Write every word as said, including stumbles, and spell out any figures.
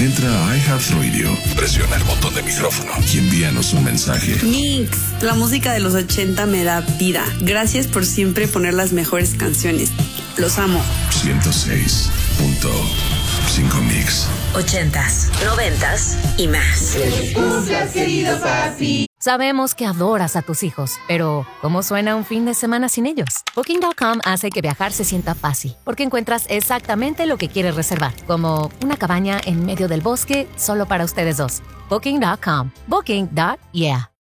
Entra a iHeartRadio, presiona el botón de micrófono y envíanos un mensaje. Mix, la música de los ochenta me da vida. Gracias por siempre poner las mejores canciones. Los amo. ciento seis punto cinco Mix. Ochentas, noventas y más. Cumplas, querido papi. Sabemos que adoras a tus hijos, pero ¿cómo suena un fin de semana sin ellos? Booking punto com hace que viajar se sienta fácil, porque encuentras exactamente lo que quieres reservar, como una cabaña en medio del bosque solo para ustedes dos. Booking punto com. Booking. Yeah.